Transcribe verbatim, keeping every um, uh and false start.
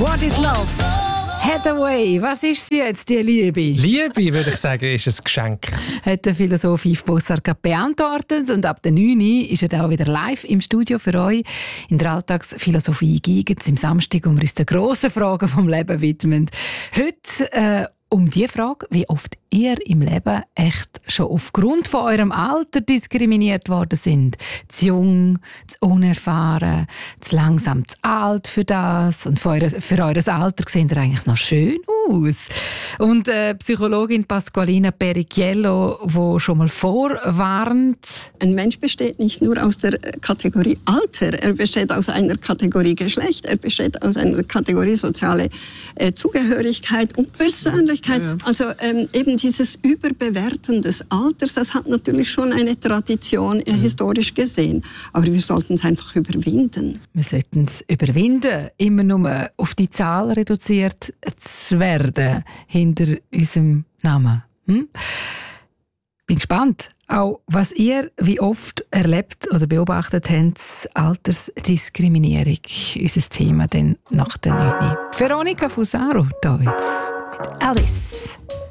What is love? Hathaway, was ist sie jetzt, die Liebe? Liebe, würde ich sagen, ist ein Geschenk. Hat der Philosoph Yves Bossard gerade beantwortet. Und ab der neun Uhr ist er auch wieder live im Studio für euch. In der Alltagsphilosophie Gigetz im Samstag, wo wir uns den grossen Fragen vom Leben widmen. Heute äh, um die Frage, wie oft ihr im Leben echt schon aufgrund von eurem Alter diskriminiert worden sind. Zu jung, zu unerfahren, zu langsam, zu alt für das. Und für eure, für eures Alter seht ihr eigentlich noch schön aus. Und äh, Psychologin Pasqualina Pericchiello, die schon mal vorwarnt. Ein Mensch besteht nicht nur aus der Kategorie Alter, er besteht aus einer Kategorie Geschlecht, er besteht aus einer Kategorie soziale äh, Zugehörigkeit und Persönlichkeit. Ja, ja. Also ähm, eben dieses Überbewerten des Alters, das hat natürlich schon eine Tradition äh, historisch gesehen. Aber wir sollten es einfach überwinden. Wir sollten es überwinden, immer nur auf die Zahl reduziert zu werden hinter unserem Namen. Hm? Bin gespannt, auch was ihr wie oft erlebt oder beobachtet habt, Altersdiskriminierung, unser Thema dann nach der neun. Veronika Fusaro, da jetzt mit Alice.